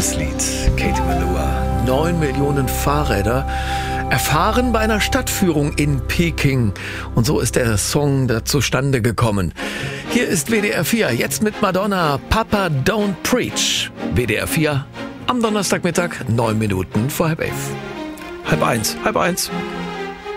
Liebeslied. Katie Melua. 9 Millionen Fahrräder erfahren bei einer Stadtführung in Peking. Und so ist der Song da zustande gekommen. Hier ist WDR 4, jetzt mit Madonna, Papa Don't Preach. WDR 4 am Donnerstagmittag, 9 Minuten vor 12:30. 12:30.